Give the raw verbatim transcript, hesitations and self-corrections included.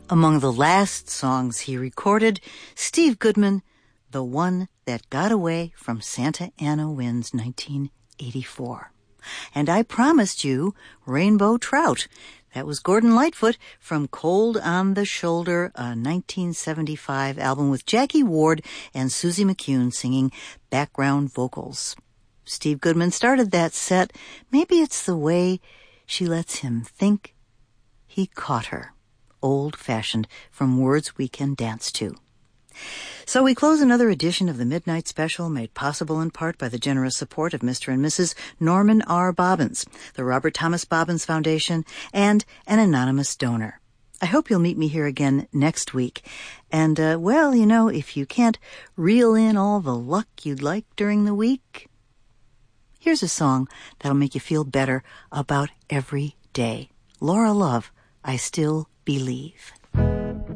Among the last songs he recorded, Steve Goodman, The One That Got Away from Santa Ana Winds, nineteen eighty-four. And I promised you Rainbow Trout. That was Gordon Lightfoot from Cold on the Shoulder, a nineteen seventy-five album with Jackie Ward and Susie McCune singing background vocals. Steve Goodman started that set. Maybe it's the way she lets him think he caught her. Old-fashioned from Words We Can Dance To. So we close another edition of the Midnight Special, made possible in part by the generous support of Mister and Missus Norman R. Bobbins, the Robert Thomas Bobbins Foundation, and an anonymous donor. I hope you'll meet me here again next week. And, uh, well, you know, if you can't reel in all the luck you'd like during the week, here's a song that'll make you feel better about every day. Laura Love, I Still Believe.